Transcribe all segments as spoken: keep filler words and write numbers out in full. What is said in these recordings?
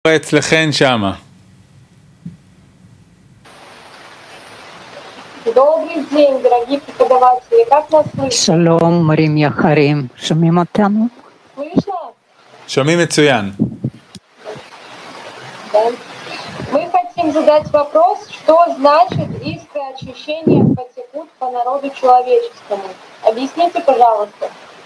אצלכן שמה. Добрый день, дорогие преподаватели. Как нас слышно? שלום, מורים יקרים. שומעים אותנו? Слышно? שומעים מצוין. Да. Мы хотим задать вопрос, что значит искры очищения потекут по народу человеческому. Объясните, пожалуйста.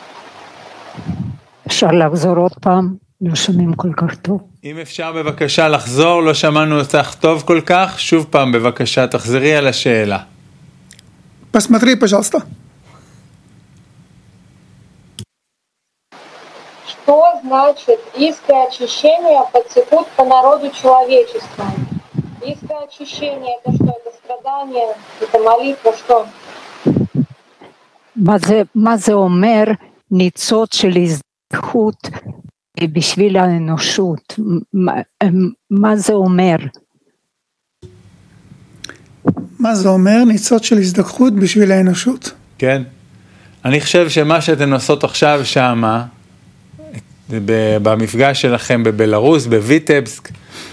אפשר לחזור עוד פעם? לא שומעים כל כך טוב. אם אפשר בבקשה לחזור, לא שמענו אותך טוב כל כך. שוב פעם בבקשה, תחזרי על השאלה. Посмотри, пожалуйста. Что значит искры очищения потекут по народу человеческому? Искры очищения это что? Это страдание, это молитва, что? מה זה, מה זה אומר ניצוץ של הזדהות בשביל האנושות? מה, מה זה אומר? מה זה אומר? ניצוץ של הזדככות בשביל האנושות. כן. אני חושב שמה שאתן עושות עכשיו שמה, במפגש שלכם בבלרוס, בויטבסק,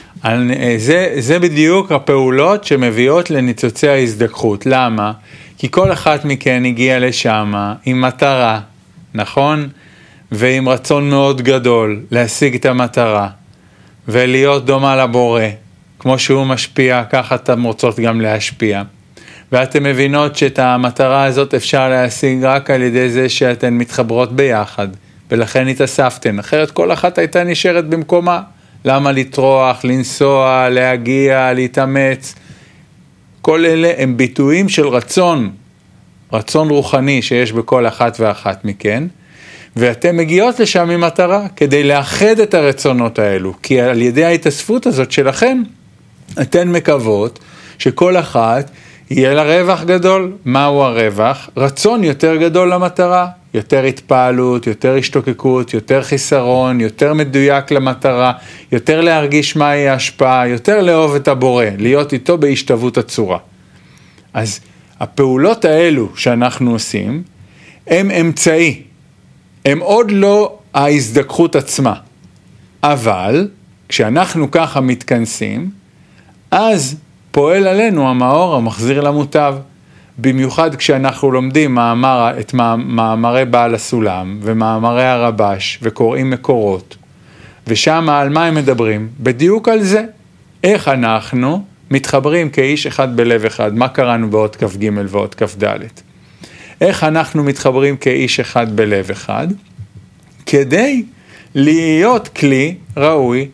זה, זה בדיוק הפעולות שמביאות לניצוצי ההזדככות. למה? כי כל אחת מכן הגיעה לשם עם מטרה, נכון? ועם רצון מאוד גדול להשיג את המטרה, ולהיות דומה לבורא. כמו שהוא משפיע, ככה אתם רוצות גם להשפיע. ואתם מבינות שאת המטרה הזאת אפשר להשיג רק על ידי זה שאתן מתחברות ביחד. ולכן התאספתן. אחרת כל אחת הייתה נשארת במקומה. למה לטרוח, לנסוע, להגיע, להתאמץ? כל אלה הם ביטויים של רצון, רצון רוחני שיש בכל אחת ואחת מכן. ואתם מגיעות לשם עם מטרה כדי לאחד את הרצונות האלו. כי על ידי ההתאספות הזאת שלכם, אתן מקוות שכל אחת יהיה לה רווח גדול. מהו הרווח? רצון יותר גדול למטרה. יותר התפעלות, יותר השתוקקות, יותר חיסרון, יותר מדויק למטרה, יותר להרגיש מהי ההשפעה, יותר לאהוב את הבורא, להיות איתו בהשתוות הצורה. אז הפעולות האלו שאנחנו עושים, הם אמצעי, הם עוד לא ההזדככות עצמה. אבל כשאנחנו ככה מתכנסים, אז פועל עלינו המאור המחזיר למוטב. במיוחד כשאנחנו לומדים מאמר, את מאמרי בעל הסולם ומאמרי הרבש וקוראים מקורות, ושם על מה הם מדברים? בדיוק על זה. איך אנחנו מתחברים כאיש אחד בלב אחד. מה קראנו בעוד כף ג' ועוד כף ד'? איך אנחנו מתחברים כאיש אחד בלב אחד? כדי להיות כלי ראוי,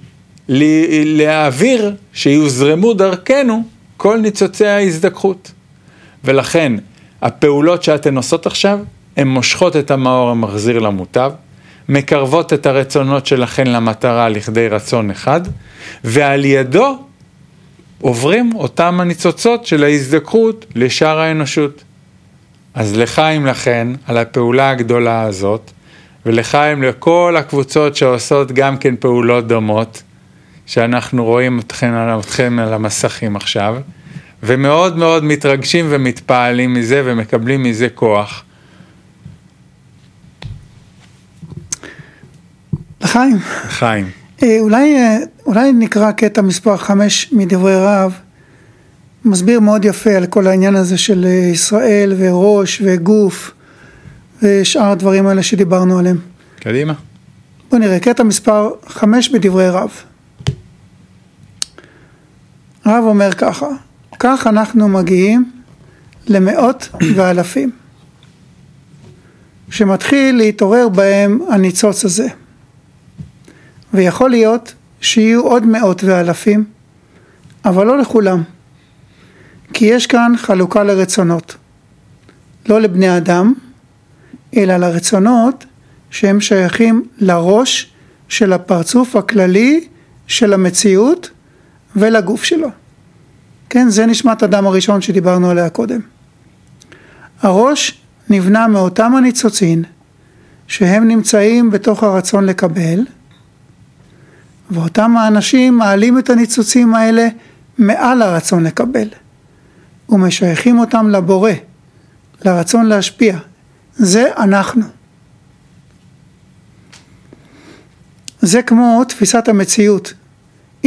להעביר שיוזרמו דרכנו כל ניצוצי ההזדככות. ולכן, הפעולות שאתן עושות עכשיו, הן מושכות את המאור המחזיר למוטב, מקרבות את הרצונות שלכן למטרה לכדי רצון אחד, ועל ידו עוברים אותם הניצוצות של ההזדככות לשאר האנושות. אז לחיים לכן על הפעולה הגדולה הזאת, ולחיים לכל הקבוצות שעושות גם כן פעולות דומות, שאנחנו רואים אתכם, אתכם על המסכים עכשיו, ומאוד מאוד מתרגשים ומתפעלים מזה ומקבלים מזה כוח. לחיים. לחיים. אולי, אולי נקרא קטע מספר חמש מדברי רב, מסביר מאוד יפה על כל העניין הזה של ישראל וראש וגוף ושאר הדברים האלה שדיברנו עליהם. קדימה. בוא נראה, קטע מספר חמש בדברי רב. רב אומר ככה, כך אנחנו מגיעים למאות ואלפים, שמתחיל להתעורר בהם הניצוץ הזה. ויכול להיות שיהיו עוד מאות ואלפים, אבל לא לכולם. כי יש כאן חלוקה לרצונות. לא לבני אדם, אלא לרצונות שהם שייכים לראש של הפרצוף הכללי של המציאות ולגוף שלו. כן, זה נשמת אדם הראשון שדיברנו עליה קודם. הראש נבנה מאותם הניצוצין שהם נמצאים בתוך הרצון לקבל, ואותם האנשים מעלים את הניצוצים האלה מעל הרצון לקבל, ומשייכים אותם לבורא, לרצון להשפיע. זה אנחנו. זה כמו תפיסת המציאות